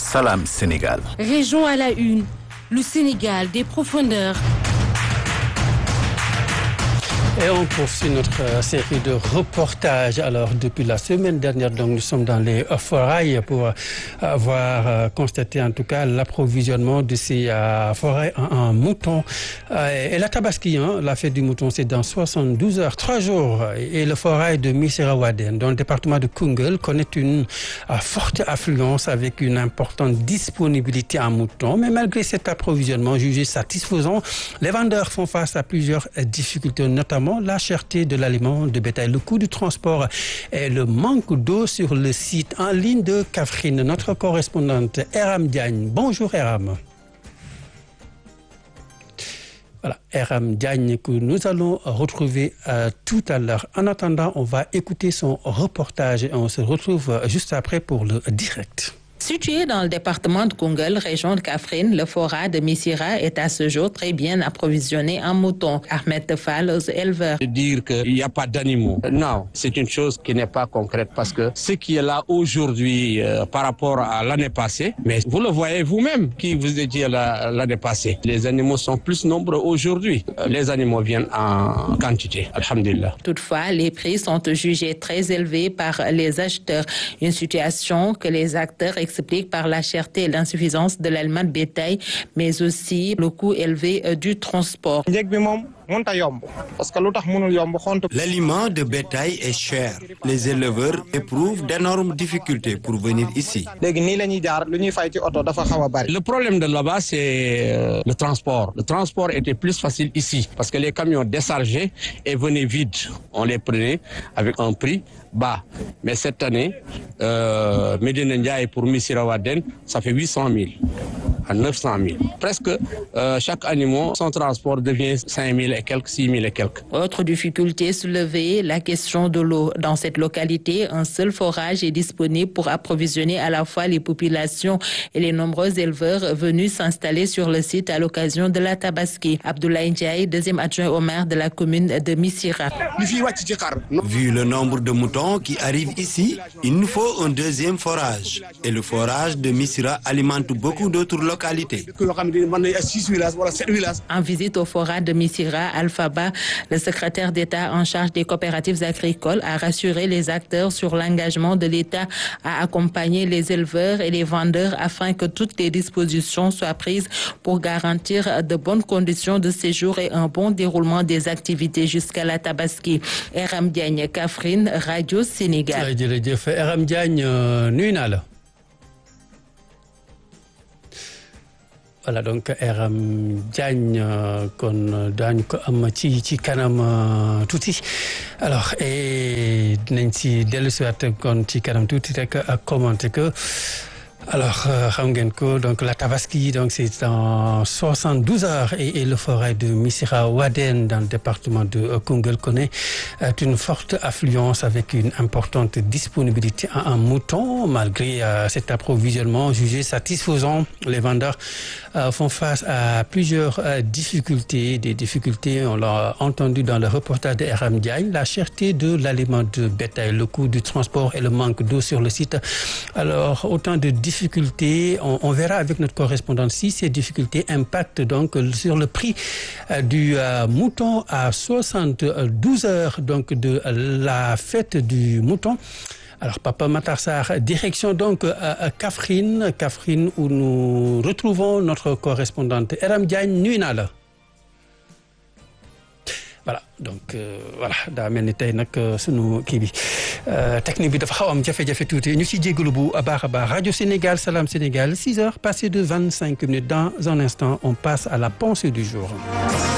Salam Sénégal. Région à la une, le Sénégal des profondeurs. Et on poursuit notre série de reportages. Alors, depuis la semaine dernière, donc, nous sommes dans les forêts pour avoir constaté en tout cas l'approvisionnement de ces forêts en moutons. Et la Tabaski, la fête du mouton, c'est dans 72 heures, 3 jours. Et le forêt de Missirah Wadène, dans le département de Koungheul, connaît une forte affluence avec une importante disponibilité en moutons. Mais malgré cet approvisionnement jugé satisfaisant, les vendeurs font face à plusieurs difficultés, notamment la cherté de l'aliment de bétail, le coût du transport et le manque d'eau sur le site. En ligne de Kaffrine, notre correspondante Eram Diagne. Bonjour Eram. Voilà, Eram Diagne que nous allons retrouver tout à l'heure. En attendant, on va écouter son reportage et on se retrouve juste après pour le direct. Situé dans le département de Koungheul, région de Kaffrine, le forêt de Missirah est à ce jour très bien approvisionné en moutons. Ahmed Tefal, éleveur. Dire qu'il n'y a pas d'animaux, non, c'est une chose qui n'est pas concrète parce que ce qui est là aujourd'hui par rapport à l'année passée, mais vous le voyez vous-même qui vous étiez l'année passée. Les animaux sont plus nombreux aujourd'hui. Les animaux viennent en quantité, alhamdulillah. Toutefois, les prix sont jugés très élevés par les acheteurs. Une situation que les acteurs explique par la cherté et l'insuffisance de l'aliment de bétail, mais aussi le coût élevé du transport. L'aliment de bétail est cher. Les éleveurs éprouvent d'énormes difficultés pour venir ici. Le problème de là-bas, c'est le transport. Le transport était plus facile ici parce que les camions déchargés et venaient vides. On les prenait avec un prix bas. Mais cette année, Médina Ndiaye pour Missirah Wadène, ça fait 800 000 à 900 000. Presque chaque animal, son transport devient 5 000 et quelques, 6 000 et quelques. Autre difficulté soulevée, la question de l'eau. Dans cette localité, un seul forage est disponible pour approvisionner à la fois les populations et les nombreux éleveurs venus s'installer sur le site à l'occasion de la Tabaski. Abdoulaye Ndiaye, deuxième adjoint au maire de la commune de Missirah. Vu le nombre de moutons qui arrivent ici, il nous faut un deuxième forage. Et le forage de Missirah alimente beaucoup d'autres localités. En visite au forage de Missirah, Alphaba, le secrétaire d'État en charge des coopératives agricoles, a rassuré les acteurs sur l'engagement de l'État à accompagner les éleveurs et les vendeurs afin que toutes les dispositions soient prises pour garantir de bonnes conditions de séjour et un bon déroulement des activités jusqu'à la Tabaski. Eram Diagne, Kaffrine, Radio Sénégal. Eram Diagne, nuyu naa la. Voilà donc Eram Diagne kon daañu ko am ci kanam tuuti alors et dinañ ci dellusiwaat kon ci kanam tuuti rek ak commenter que alors xam ngeen ko donc la Tabaski donc c'est dans 72 heures et le forêt de Missirah Wadène dans le département de Koungheul connaît une forte affluence avec une importante disponibilité en moutons. Malgré cet approvisionnement jugé satisfaisant, les vendeurs font face à plusieurs difficultés. Des difficultés, on l'a entendu dans le reportage de Eram Diagne, la cherté de l'aliment de bétail, le coût du transport et le manque d'eau sur le site. Alors autant de difficultés, on verra avec notre correspondant si ces difficultés impactent donc sur le prix du mouton à 72 heures donc de la fête du mouton. Alors Papa Matar Sarr, direction donc à Kaffrine où nous retrouvons notre correspondante Eram Diagne, nuyu naa la. Voilà donc voilà daa mel ni tey nag sunu kii bi technique bi dafa xaw am jafe-jafe tuuti ñu ci jégalu bu baax a baax Radio Sénégal Salam Sénégal 6 heures passées de 25 minutes. Dans un instant on passe à la pensée du jour.